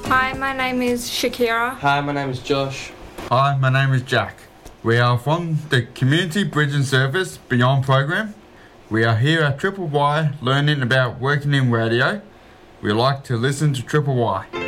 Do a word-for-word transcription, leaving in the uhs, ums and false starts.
Hi, my name is Shakira. Hi, my name is Josh. Hi, my name is Jack. We are from the Community Bridge and Service Beyond program. We are here at Triple Y learning about working in radio. We like to listen to Triple Y.